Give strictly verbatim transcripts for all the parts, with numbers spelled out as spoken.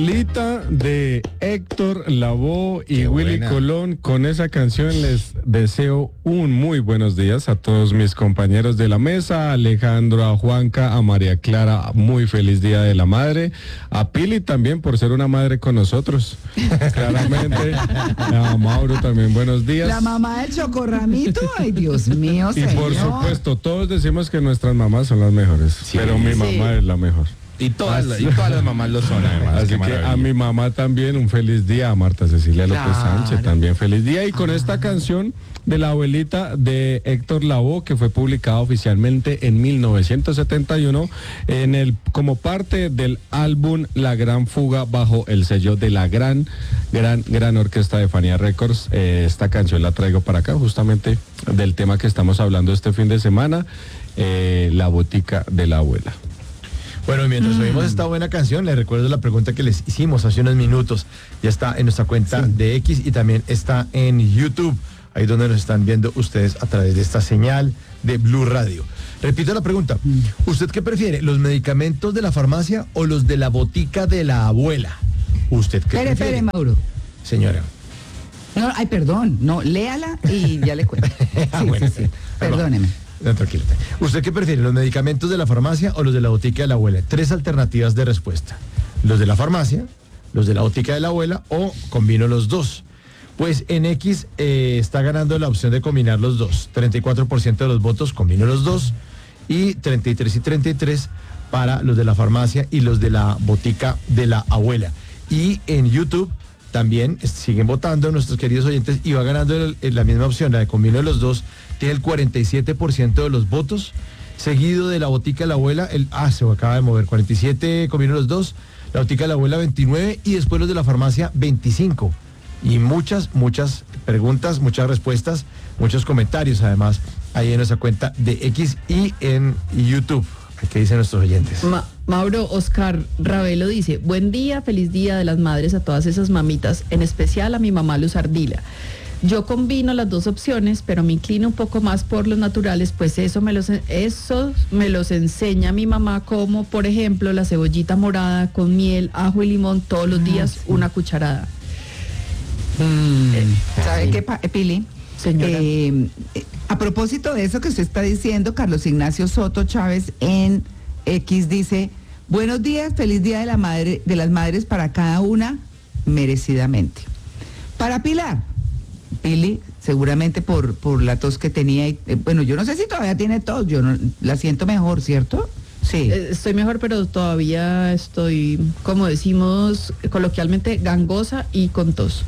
Lita de Héctor Lavoe y Qué Willy buena. Colón. Con esa canción les deseo un muy buenos días a todos mis compañeros de la mesa, a Alejandro, a Juanca, a María Clara, muy feliz Día de la Madre, a Pili también por ser una madre con nosotros, claramente, a Mauro también buenos días. La mamá del Chocorramito, ay Dios mío, Y señor. por supuesto, todos decimos que nuestras mamás son las mejores, Sí. pero mi mamá Sí. es la mejor. Y todas, las- y todas las mamás lo son, además. Así Qué que maravilla. a mi mamá también un feliz día, a Marta Cecilia López Claro. Sánchez también feliz día. Y con esta canción de la abuelita de Héctor Lavoe, que fue publicada oficialmente en mil novecientos setenta y uno en el, como parte del álbum La Gran Fuga, bajo el sello de la gran, gran, gran orquesta de Fania Records. Eh, esta canción la traigo para acá justamente del tema que estamos hablando este fin de semana, eh, La Botica de la Abuela. Bueno, mientras oímos esta buena canción, les recuerdo la pregunta que les hicimos hace unos minutos. Ya está en nuestra cuenta de X y también está en YouTube, ahí donde nos están viendo ustedes a través de esta señal de Blue Radio. Repito la pregunta, ¿usted qué prefiere, los medicamentos de la farmacia o los de la botica de la abuela? ¿Usted qué Espere, prefiere? espere, Mauro. Señora. No, ay, perdón, no, léala y ya le cuento. Sí, Ah, bueno, sí, sí. Perdóneme. No, tranquilo. ¿Usted qué prefiere, los medicamentos de la farmacia o los de la botica de la abuela? Tres alternativas de respuesta. Los de la farmacia, los de la botica de la abuela o combino los dos. Pues en X eh, está ganando la opción de combinar los dos. treinta y cuatro por ciento de los votos combino los dos y treinta y tres y treinta y tres para los de la farmacia y los de la botica de la abuela. Y en YouTube también siguen votando nuestros queridos oyentes y va ganando el- el- la misma opción, la de combino de los dos, tiene el cuarenta y siete por ciento de los votos, seguido de la botica de la abuela, el, ah, se acaba de mover, cuarenta y siete combino los dos, la botica de la abuela veintinueve y después los de la farmacia veinticinco. Y muchas, muchas preguntas, muchas respuestas, muchos comentarios además ahí en nuestra cuenta de X y en YouTube. ¿Qué dicen nuestros oyentes? Ma- Mauro Oscar Ravelo dice, buen día, feliz día de las madres a todas esas mamitas, en especial a mi mamá Luz Ardila. Yo combino las dos opciones, pero me inclino un poco más por los naturales, pues eso me los, eso me los enseña mi mamá, como por ejemplo la cebollita morada con miel, ajo y limón todos los días, una cucharada. ¿Sabe qué, pa- Pili? Señora. Eh, eh, a propósito de eso que usted está diciendo, Carlos Ignacio Soto Chávez en X dice, buenos días, feliz día de la madre, de las madres para cada una, merecidamente. Para Pilar, Pili, seguramente por, por la tos que tenía, y, eh, bueno, yo no sé si todavía tiene tos, yo no, la siento mejor, ¿cierto? Sí. Eh, Estoy mejor, pero todavía estoy, como decimos coloquialmente, gangosa y con tos.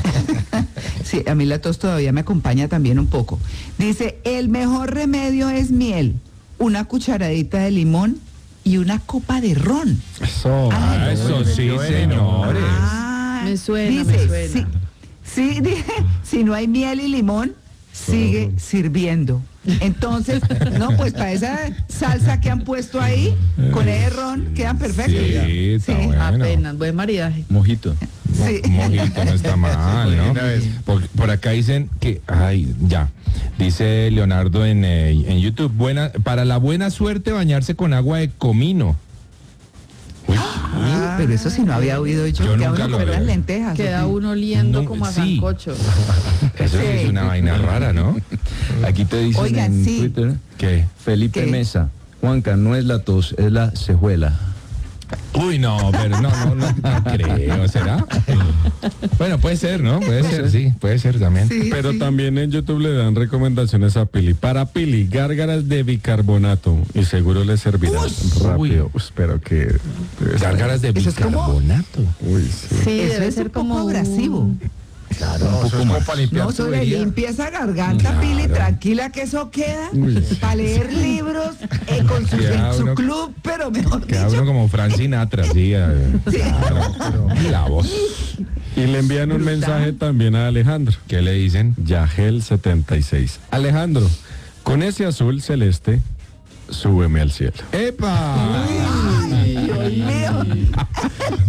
Sí, a mí la tos todavía me acompaña también un poco. Dice, el mejor remedio es miel, una cucharadita de limón y una copa de ron. Eso. Ah, Eso sí, señores. Ah, Me suena, dice, me suena. Sí, sí, dije, si no hay miel y limón, sigue sirviendo. Entonces, no, pues para esa salsa que han puesto ahí, con ese ron, quedan perfectos. Sí, está bueno. Apenas, buen maridaje. Mojito. Sí. Mo- Mojito no está mal, ¿no? Una vez. Por, por acá dicen que, ay, ya. Dice Leonardo en, eh, en YouTube, buena, para la buena suerte bañarse con agua de comino. Uy, Ah, pero eso sí no había oído yo, Yo que nunca uno lo con las había- lentejas. Queda ¿o qué? uno oliendo No, como a sí. sancocho. eso sí es Sí. una vaina rara, ¿no? Aquí te dicen Oigan, en sí. Twitter, ¿Qué? Felipe ¿Qué? Mesa, Juanca, no es la tos, es la cejuela. Uy, no, pero no, no, no, no creo, ¿será? Bueno, puede ser, ¿no? Puede ser, sí, puede ser también. Sí, Pero sí. también en YouTube le dan recomendaciones a Pili. Para Pili, gárgaras de bicarbonato. Y seguro le servirá rápido. Uy, espero que... Gárgaras de Eso es como- bicarbonato. Uy, sí. Sí, Eso debe es ser un poco como abrasivo. Claro, eso es como para limpiar No, eso le tubería. limpia esa garganta, Claro. Pili, tranquila que eso queda Uy, sí. para leer libros eh, con su, Queda en su uno- club, pero mejor Queda dicho. uno como Frank Sinatra, sí. eh, Claro, pero la voz. Y le envían un Brutal. mensaje también a Alejandro. ¿Qué le dicen? Yagel setenta y seis. Alejandro, con ese azul celeste, súbeme al cielo. ¡Epa! Ay, Dios mío.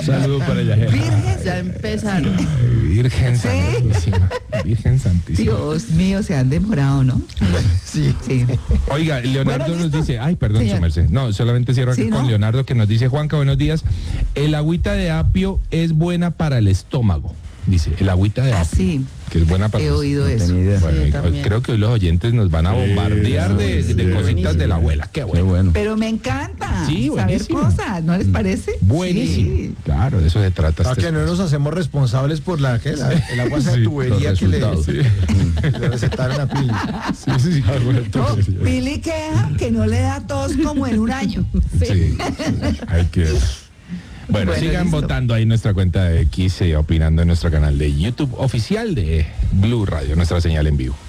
Saludo para ella. Virgen. Ya empezaron. Virgen ¿Sí? Santísima. Virgen Santísima. Dios mío, se han demorado, ¿no? Sí. Sí. Oiga, Leonardo Bueno, nos ¿listo? dice, ay, perdón, Señor. su merced. No, solamente cierro aquí Sí, con ¿no? Leonardo que nos dice, Juanca, buenos días. El agüita de apio es buena para el estómago. Dice, el agüita de apio. Así. Que es buena para He el oído No eso. tenía idea. Bueno, Sí, y- también. creo que hoy los oyentes nos van a bombardear de, sí, de sí, cositas de la abuela. Qué Qué bueno. bueno. Pero me encanta Sí, saber buenísimo. cosas, ¿no les parece? Buenísimo. Sí. Claro, de eso se trata. Para este que no nos hacemos responsables por la, ¿qué? La- el agua esa Sí, de tubería los que le, resultados. le recetaron a Pili. Sí, sí, sí. No, Pili queja que no le da tos como en un año. Sí, hay que... Bueno, Bueno, sigan listo. votando ahí en nuestra cuenta de X y opinando en nuestro canal de YouTube oficial de Blue Radio, nuestra señal en vivo.